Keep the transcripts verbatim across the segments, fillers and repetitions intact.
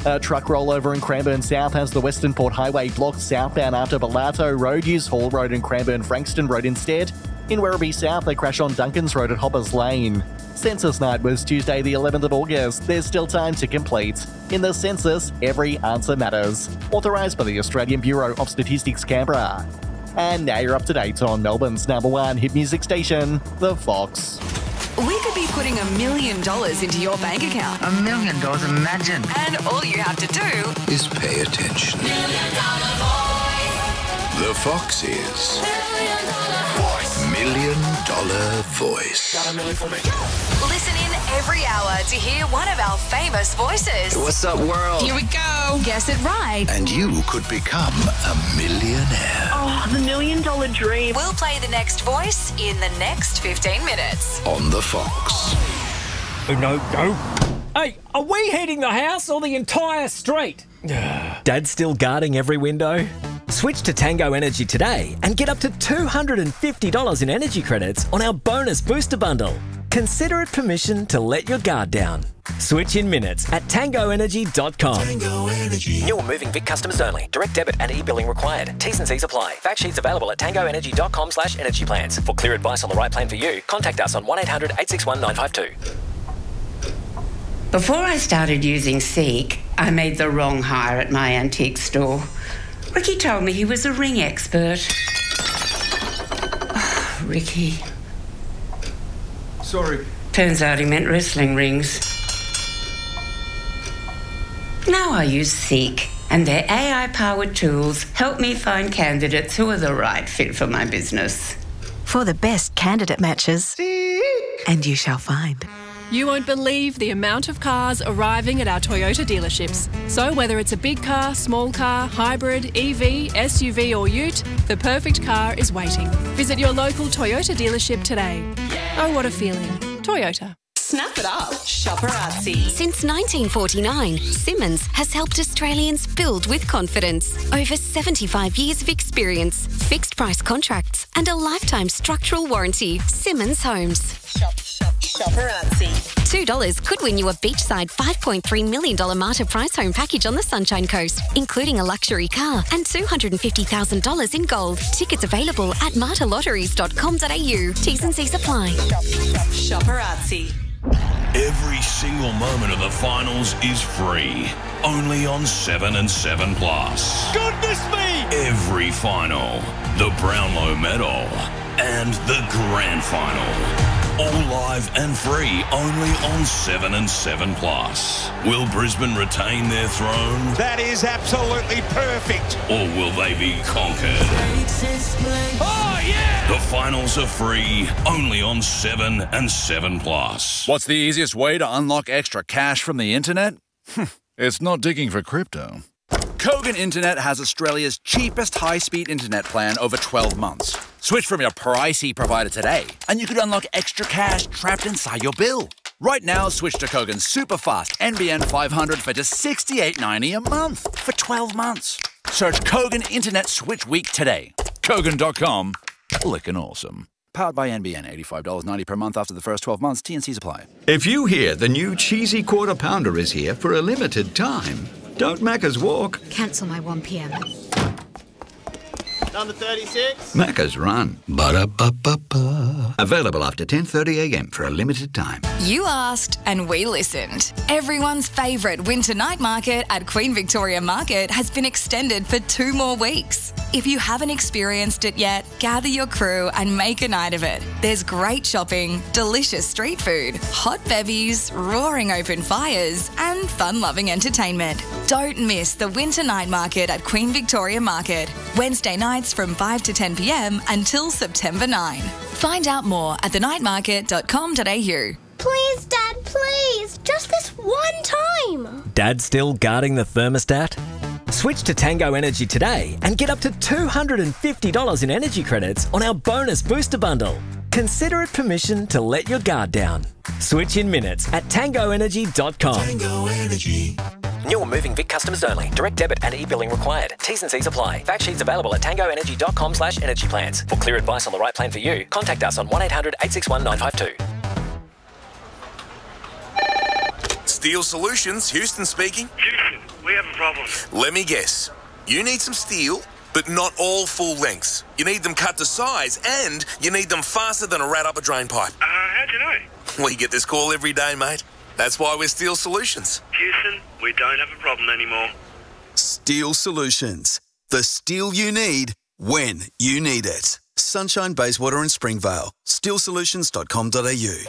A truck rollover in Cranbourne South has the Western Port Highway blocked southbound after Bellato Road. Use Hall Road and Cranbourne Frankston Road instead. In Werribee South, a crash on Duncans Road at Hoppers Lane. Census night was Tuesday the eleventh of August. There's still time to complete. In the census, every answer matters. Authorised by the Australian Bureau of Statistics, Canberra. And now you're up to date on Melbourne's number one hit music station, The Fox. We could be putting a million dollars into your bank account. A million dollars, imagine. And all you have to do is pay attention. Million Dollar Voice. The Fox is Million Dollar Voice. Million Dollar Voice. Got a million for me. Listen in every hour to hear one of our famous voices. What's up, world? Here we go. Guess it right. And you could become a millionaire. Oh, the million dollar dream. We'll play the next voice in the next fifteen minutes. On The Fox. Oh, no, no. Hey, are we heating the house or the entire street? Dad's still guarding every window? Switch to Tango Energy today and get up to two hundred fifty dollars in energy credits on our bonus booster bundle. Consider it permission to let your guard down. Switch in minutes at tango energy dot com. Tango Energy. New or moving Vic customers only. Direct debit and e-billing required. T's and C's apply. Fact sheets available at tango energy dot com slash energy plans. For clear advice on the right plan for you, contact us on one eight hundred eight six one nine five two. Before I started using Seek, I made the wrong hire at my antique store. Ricky told me he was a ring expert. Oh, Ricky. Sorry. Turns out he meant wrestling rings. Now I use Seek, and their A I-powered tools help me find candidates who are the right fit for my business. For the best candidate matches, Seek. And you shall find. You won't believe the amount of cars arriving at our Toyota dealerships. So whether it's a big car, small car, hybrid, E V, S U V or ute, the perfect car is waiting. Visit your local Toyota dealership today. Oh, what a feeling. Toyota. Snap it up. Shopperazzi. Since nineteen forty-nine, Simmons has helped Australians build with confidence. Over seventy-five years of experience, fixed price contracts, and a lifetime structural warranty. Simmons Homes. Shop, shop, Shopperazzi. two dollars could win you a beachside five point three million dollars Marta price home package on the Sunshine Coast, including a luxury car and two hundred fifty thousand dollars in gold. Tickets available at marta lotteries dot com dot a u. T's and C's apply. Shop, shop, Shopperazzi. Every single moment of the finals is free. Only on seven and seven Plus. Goodness me! Every final, the Brownlow Medal, and the Grand Final. All live and free only on seven and seven Plus. Will Brisbane retain their throne? That is absolutely perfect. Or will they be conquered? Oh, yeah! The finals are free only on seven and seven Plus. What's the easiest way to unlock extra cash from the internet? It's not digging for crypto. Kogan Internet has Australia's cheapest high-speed internet plan over twelve months. Switch from your pricey provider today, and you could unlock extra cash trapped inside your bill. Right now, switch to Kogan's super-fast N B N five hundred for just sixty-eight ninety a month for twelve months. Search Kogan Internet Switch Week today. Kogan dot com. Lickin' awesome. Powered by N B N, eighty-five dollars ninety per month after the first twelve months. T and C's apply. If you hear the new cheesy quarter pounder is here for a limited time, don't Macca's walk. Cancel my one p.m. Number thirty-six. Macca's run. Ba-da-ba-ba-ba. Available after ten thirty a m for a limited time. You asked and we listened. Everyone's favourite winter night market at Queen Victoria Market has been extended for two more weeks. If you haven't experienced it yet, gather your crew and make a night of it. There's great shopping, delicious street food, hot bevies, roaring open fires, and fun-loving entertainment. Don't miss the winter night market at Queen Victoria Market. Wednesday nights from five to ten p m until September ninth. Find out more at the night market dot com dot a u. Please, Dad, please. Just this one time. Dad's still guarding the thermostat? Switch to Tango Energy today and get up to two hundred fifty dollars in energy credits on our bonus booster bundle. Consider it permission to let your guard down. Switch in minutes at tango energy dot com. Tango Energy. New or moving Vic customers only. Direct debit and e-billing required. T's and C's apply. Fact sheets available at tango energy dot com slash energy plans. For clear advice on the right plan for you, contact us on one eight hundred eight six one nine five two. Steel Solutions, Houston speaking. Houston, we have a problem. Let me guess. You need some steel, but not all full lengths. You need them cut to size, and you need them faster than a rat up a drain pipe. Uh, how'd you know? We get this call every day, mate. That's why we're Steel Solutions. Houston, we don't have a problem anymore. Steel Solutions. The steel you need when you need it. Sunshine, Bayswater and Springvale. steel solutions dot com dot a u.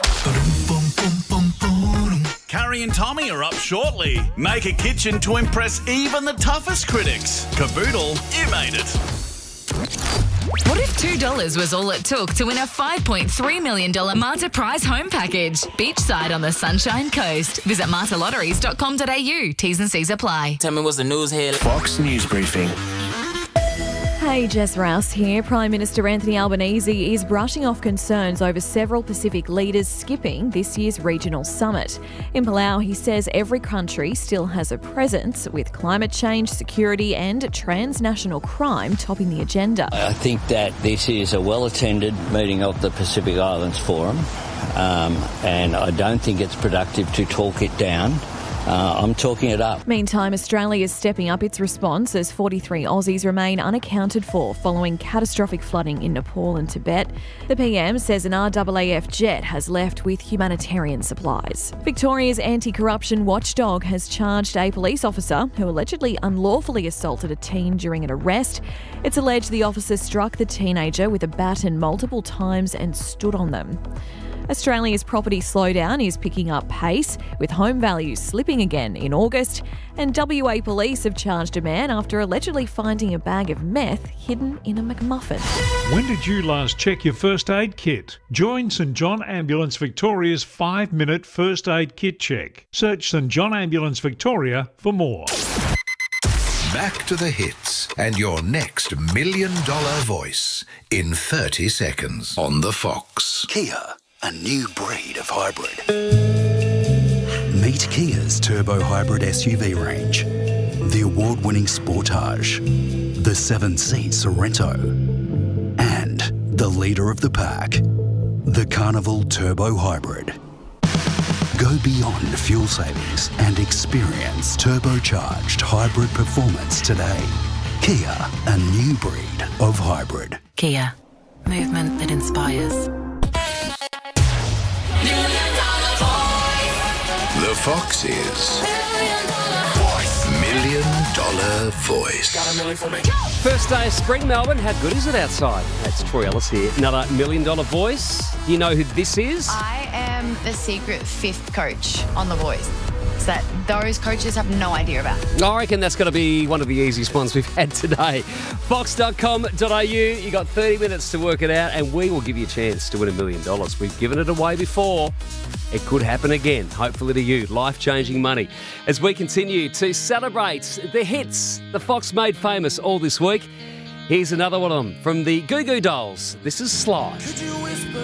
Curry and Tommy are up shortly. Make a kitchen to impress even the toughest critics. Caboodle, you made it. What if two dollars was all it took to win a five point three million dollars Marta Prize home package? Beachside on the Sunshine Coast. Visit marta lotteries dot com dot a u. T's and C's apply. Tell me what's the news here. Fox News Briefing. Hey, Jess Rouse here. Prime Minister Anthony Albanese is brushing off concerns over several Pacific leaders skipping this year's regional summit. In Palau, he says every country still has a presence, with climate change, security and transnational crime topping the agenda. I think that this is a well-attended meeting of the Pacific Islands Forum, um, and I don't think it's productive to talk it down. Uh, I'm talking it up. Meantime, Australia is stepping up its response as forty-three Aussies remain unaccounted for following catastrophic flooding in Nepal and Tibet. The P M says an R A A F jet has left with humanitarian supplies. Victoria's anti-corruption watchdog has charged a police officer who allegedly unlawfully assaulted a teen during an arrest. It's alleged the officer struck the teenager with a baton multiple times and stood on them. Australia's property slowdown is picking up pace, with home values slipping again in August, and W A police have charged a man after allegedly finding a bag of meth hidden in a McMuffin. When did you last check your first aid kit? Join St John Ambulance Victoria's five-minute first aid kit check. Search St John Ambulance Victoria for more. Back to the hits and your next million dollar voice in thirty seconds on the Fox. Kia, a new breed of hybrid. Meet Kia's turbo hybrid S U V range. The award-winning Sportage, the seven-seat Sorento, and the leader of the pack, the Carnival Turbo Hybrid. Go beyond fuel savings and experience turbocharged hybrid performance today. Kia, a new breed of hybrid. Kia, movement that inspires. The Fox is Million Dollar Voice. Got a million for me. First day of spring, Melbourne. How good is it outside? It's Troy Ellis here. Another Million Dollar Voice. Do you know who this is? I am the secret fifth coach on The Voice that those coaches have no idea about. I reckon that's going to be one of the easiest ones we've had today. fox dot com dot a u. You got thirty minutes to work it out, and we will give you a chance to win a million dollars. We've given it away before. It could happen again, hopefully to you. Life-changing money. As we continue to celebrate the hits the Fox made famous all this week, here's another one of them from the Goo Goo Dolls. This is Slide. Could you whisper